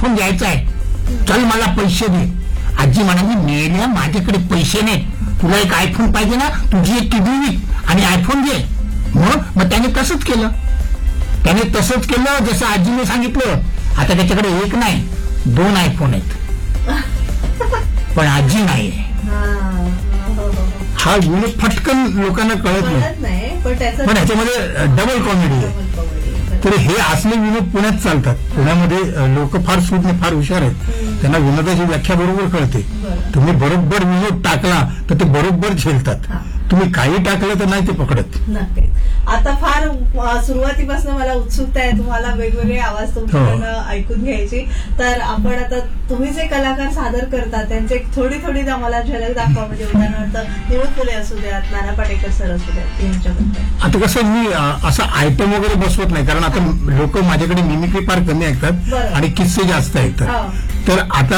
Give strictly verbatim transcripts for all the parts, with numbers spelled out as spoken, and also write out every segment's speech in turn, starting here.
IPhone घ्यायचा आहे, चल मला पैसे दे. आजी म्हणाली मेल्या माझ्याकडे पैसे नाही, तुला एक आयफोन पाहिजे ना, तुझी एक किडनी विक आणि आयफोन घे. मग मग त्याने तसंच केलं, त्याने तसंच केलं जसं आजीने सांगितलं. आता त्याच्याकडे एक नाही दोन आयफोन आहेत, पण आजी नाही. हा विनोद फटकन लोकांना कळत नाही, पण ह्याच्यामध्ये डबल कॉमेडी आहे. तर हे असले विनोद पुण्यात चालतात. पुण्यामध्ये लोक फार सूज्ञ, फार हुशार आहेत, त्यांना विनोदाची व्याख्या बरोबर कळते. तुम्ही बरोबर विनोद टाकला तर ते बरोबर झेलतात, तुम्ही काही टाकलं तर नाही ते पकडत. आता फार सुरुवातीपासून मला उत्सुकता आहे तुम्हाला वेगवेगळे आवाज तुमच्याकडनं ऐकून घ्यायची. तर आपण आता तुम्ही जे कलाकार सादर करतात त्यांचे थोडी थोडी आम्हाला झलक दाखवा. म्हणजे उदाहरणार्थ निळू फुले असू द्यात, नाना पाटेकर सर असू द्यात, यांच्याबद्दल. आता कसं मी असं आयटम वगैरे बसवत नाही, कारण आता लोक माझ्याकडे मिमिक्री फार कमी ऐकतात आणि किस्से जास्त ऐकतात. तर आता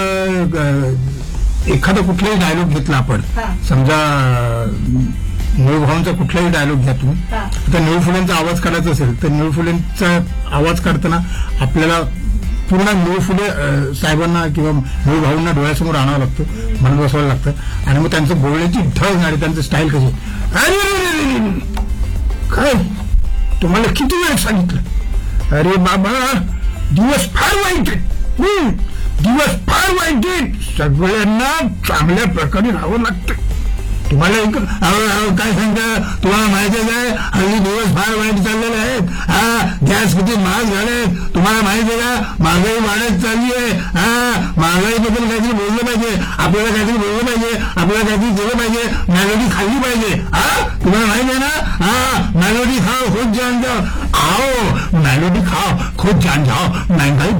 एखादा कुठलाही डायलॉग घेतला आपण, समजा निळू भाऊंचा कुठलाही डायलॉग घ्या तुम्ही, तर निळू फुलेंचा आवाज काढायचा असेल तर निळू फुलेंचा आवाज काढताना आपल्याला पूर्ण निळू फुले साहेबांना किंवा निळू भाऊंना डोळ्यासमोर आणावं लागतं, म्हणून बसवायला लागतं. आणि मग त्यांचं बोलण्याची ढळ आणि त्यांचं स्टाईल कशी, अरे काय तुम्हाला किती वेळ सांगितलं, अरे बाबा दिवस फार वाईट आहे, दिवस फार वाईट आहे, सगळ्यांना चांगल्या प्रकारे राहावं लागतं. तुम्हाला काय सांगता, तुम्हाला माहितीच आहे हल्ली दिवस फार वाईट चाललेले आहेत. हा गॅस किती महाग झाले तुम्हाला माहिती आहे का, महागाई वाढत चालली आहे. हा महागाईबद्दल काहीतरी बोललं पाहिजे, आपल्याला काहीतरी बोललं पाहिजे, आपल्याला काहीतरी दिलं पाहिजे, मेलोडी खाल्ली पाहिजे. हा तुम्हाला माहिती आहे ना, हा मेलोडी खाओ खुद जान जाओ, आओ मेलोडी खाओ खुद जान जाओ, महंगाई